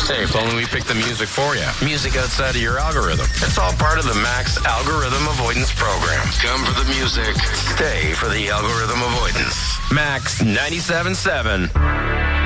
Hey, if only we picked the music for you. Music outside of your algorithm. It's all part of the Max Algorithm Avoidance Program. Come for the music. Stay for the algorithm avoidance. Max 97.7.